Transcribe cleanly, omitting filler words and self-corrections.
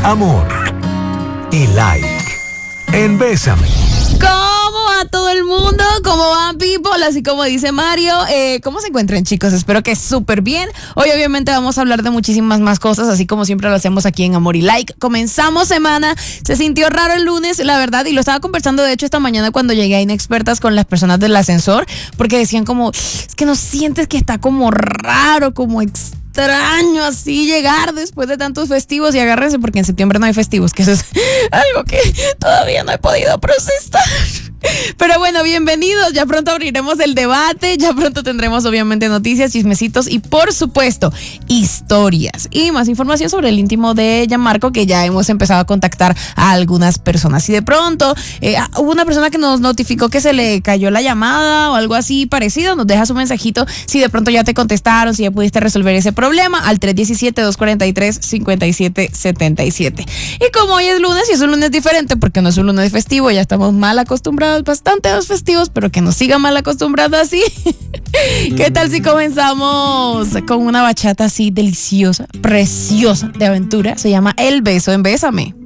amor y like en Bésame. ¿Cómo va todo el mundo? ¿Cómo va, people? Así como dice Mario, ¿cómo se encuentran, chicos? Espero que súper bien. Hoy obviamente vamos a hablar de muchísimas más cosas, así como siempre lo hacemos aquí en Amor y Like. Comenzamos semana, se sintió raro el lunes, la verdad, y lo estaba conversando de hecho esta mañana cuando llegué a Inexpertas con las personas del ascensor, porque decían como, es que no sientes que está como raro, como extraño así llegar después de tantos festivos, y agárrense porque en septiembre no hay festivos, que eso es algo que todavía no he podido procesar. Pero bueno, bienvenidos, ya pronto abriremos el debate, ya pronto tendremos obviamente noticias, chismecitos y por supuesto historias y más información sobre el íntimo de Gianmarco, que ya hemos empezado a contactar a algunas personas. Y de pronto hubo una persona que nos notificó que se le cayó la llamada o algo así parecido, nos deja su mensajito si de pronto ya te contestaron, si ya pudiste resolver ese problema al 317-243-5777. Y como hoy es lunes y es un lunes diferente porque no es un lunes festivo, ya estamos mal acostumbrados bastante a los festivos, pero que nos siga mal acostumbrados así. ¿Qué tal si comenzamos con una bachata así deliciosa, preciosa, de aventura? Se llama El Beso en Bésame.